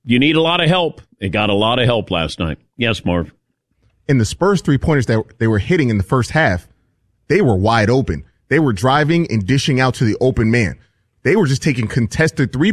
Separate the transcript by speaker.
Speaker 1: you need a lot of help. It got a lot of help last night. Yes, Marv.
Speaker 2: And the Spurs 3-pointers that they were hitting in the first half, they were wide open. They were driving and dishing out to the open man. They were just taking contested 3